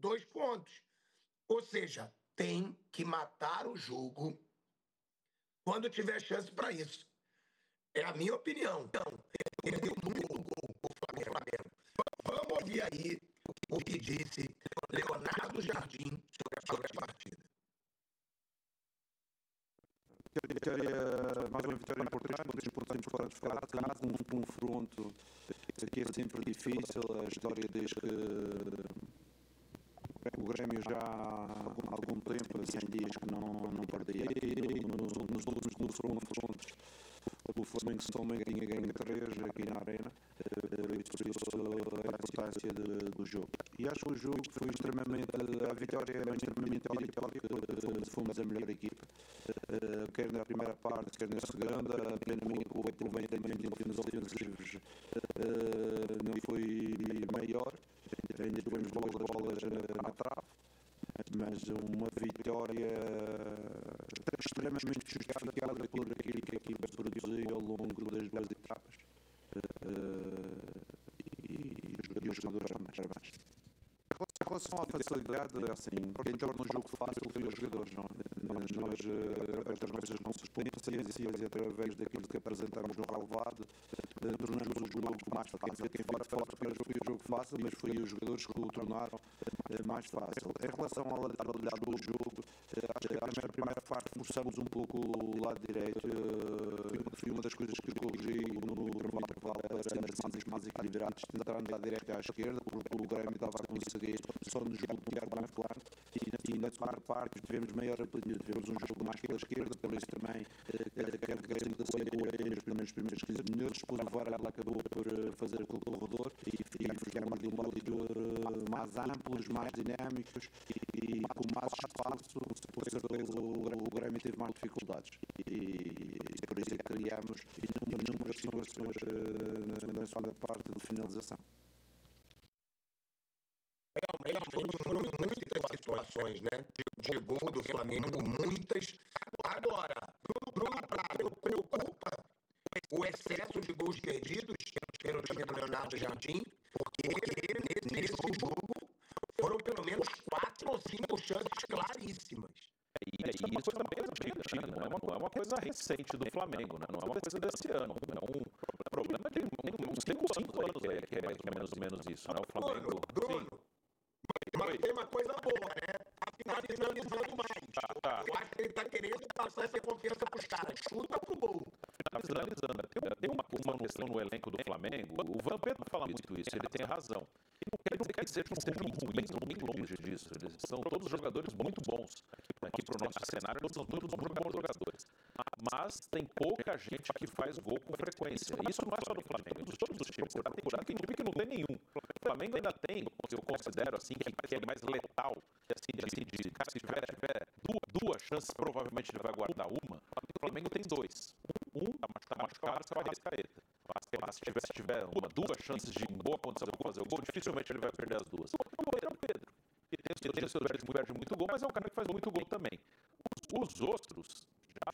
2 pontos. Ou seja, tem que matar o jogo quando tiver chance para isso. É a minha opinião. Então, perdeu muito gol o Flamengo. Vamos ouvir aí o que disse Leonardo Jardim sobre a partida. Mais uma vitória importante, 2 pontos importantes fora de casa, um confronto que é sempre difícil. A história desde que o Grêmio já há algum tempo, 100 dias que não perdia aqui. Nos últimos confrontos, o Flamengo só tinha ganho 3 aqui na Arena, por isso a importância do jogo. E acho que o jogo foi extremamente, a vitória é extremamente vitória, fomos a melhor equipa, quer na primeira parte, quer na segunda, plenamente o aproveitamento ofensivos não foi maior, ainda tivemos bolas na trave, mas uma vitória extremamente justificada por aquilo que a equipa produziu ao longo das 2 etapas e os jogadores mais. Em relação à facilidade, assim, quem torna o jogo fácil foi os jogadores. Nós, através das nossas competências e através daquilo que apresentamos no relevado, tornamos o jogo mais fácil. Quem fora foi o jogo fácil, mas foi os jogadores que o tornaram mais fácil. Em relação à lateralidade do jogo, acho que na primeira parte forçamos um pouco o lado direito. Foi uma das coisas que eu corrigi no primeiro intervalo para sermos mais equilibrados, tentando à direita e à esquerda, porque o Grêmio estava a conseguir só nos bloquear mais claro, e na segunda parte tivemos um jogo mais pela esquerda, por isso também quero que a gente saiu nos primeiros 15 minutos, depois o VAR acabou por fazer aquele corredor e ficamos de um lado mais amplos, mais dinâmicos e com mais espaço, por certeza o Grêmio teve mais dificuldades e por isso criamos inúmeras situações na segunda parte de finalização. Realmente foram muitas situações, né? De gol do Flamengo, muitas. Agora, Bruno Prado, preocupa o excesso de gols perdidos pelo time do Leonardo Jardim, porque nesse jogo foram pelo menos 4 ou 5 chances claríssimas. Isso é uma coisa bem antiga, não é uma coisa recente do Flamengo, né? Não é uma coisa desse ano. É um problema de uns 5 anos aí, que é mais ou menos isso, né? O Flamengo... Bruno, mas tem uma coisa boa, né? Tá finalizando mais. Eu acho que ele tá querendo passar essa confiança pros caras. Chuta pro gol. Finalizando. Tem uma questão no elenco do Flamengo. O Vampeta fala muito isso, ele tem razão. Ele não quer dizer que sejam ruins, não bem longe disso. Eles são todos jogadores muito bons. Aqui pro nosso cenário, eles são todos muito bons jogadores. Mas tem pouca gente que faz gol com frequência. Isso não é só do Flamengo, de todos os times. Tem time que não tem nenhum. O Flamengo ainda tem, eu considero assim, que é mais letal. Cara, se tiver 2 chances, provavelmente ele vai guardar uma. O Flamengo tem 2. Um tá machucado, que é o Arrascaeta. Mas se tiver 2 chances de em boa condição de fazer o gol, dificilmente ele vai perder as 2. O Pedro é o Pedro. Ele tem o seu perde muito gol, mas é um cara que faz muito gol também. Os outros,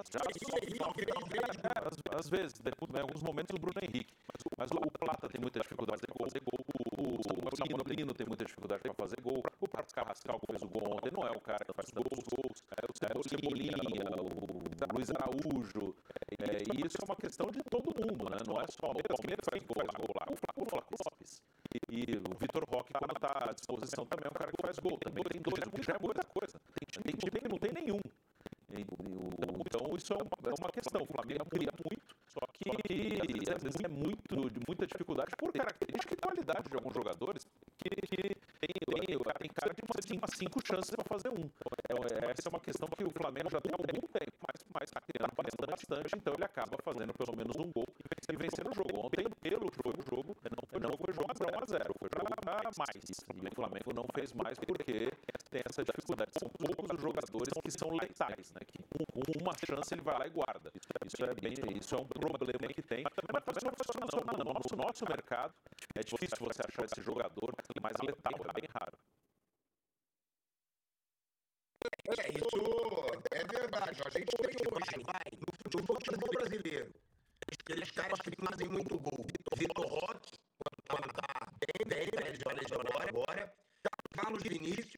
às vezes, em alguns momentos o Bruno Henrique. Mas o Plata tem muita dificuldade de fazer gol. O Lino tem muita dificuldade para fazer gol. O próprio Carrascal que fez o gol ontem não é o cara que faz gols. O Cebolinha, o Luiz Araújo. E isso é uma questão de todo mundo, né? Não é só o Palmeiras que faz gol lá. O Flávio Lopes. E o Vitor Roque, quando está à disposição, também é um cara que faz gol. Também tem 2, já é muita coisa. Tem time que não tem nenhum. Então isso é uma questão. O Flamengo cria muito, só que é de muita dificuldade por característica e qualidade de alguns jogadores que tem cara de umas 5 chances para fazer um. Essa é uma questão que o Flamengo já tem há algum tempo, mas está criando bastante, então ele acaba fazendo pelo menos um gol e vencendo o jogo. Ontem, pelo que foi o jogo, não foi jogo 1-0, foi para mais. E o Flamengo não fez mais porque tem essa dificuldade. São poucos os jogadores que são letais, né? Que com uma chance ele vai lá e guarda. Isso é um problema que tem. Mas também não funciona não. No nosso mercado é difícil você achar esse jogador mais letal, é bem raro. Isso é verdade. A gente tem hoje, no futebol brasileiro, aqueles caras que fazem muito gol. Vitor Roque, quando tá bem, ele agora. Carlos Vinícius,